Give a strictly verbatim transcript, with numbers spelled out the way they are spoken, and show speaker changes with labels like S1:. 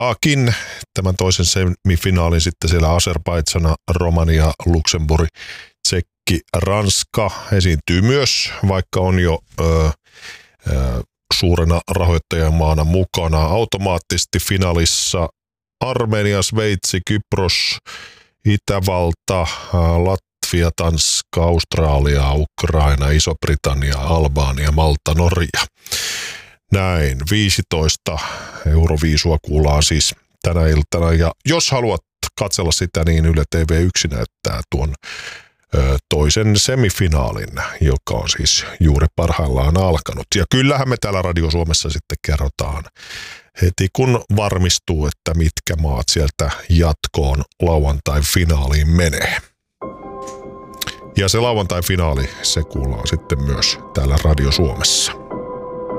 S1: Akin tämän toisen semifinaalin sitten siellä Azerbaidžan, Romania, Luxemburg, Tsekki, Ranska esiintyy myös, vaikka on jo ö, ö, suurena rahoittajamaana mukana. Automaattisesti finaalissa Armenia, Sveitsi, Kypros, Itävalta, Latvia, Tanska, Australia, Ukraina, Iso-Britannia, Albania, Malta, Norja. Näin, viisitoista Euroviisua kuullaan siis tänä iltana. Ja jos haluat katsella sitä, niin Yle T V yksi näyttää tuon ö, toisen semifinaalin, joka on siis juuri parhaillaan alkanut. Ja kyllähän me täällä Radio Suomessa sitten kerrotaan heti, kun varmistuu, että mitkä maat sieltä jatkoon lauantai-finaaliin menee. Ja se lauantai-finaali, se kuullaan sitten myös täällä Radio Suomessa.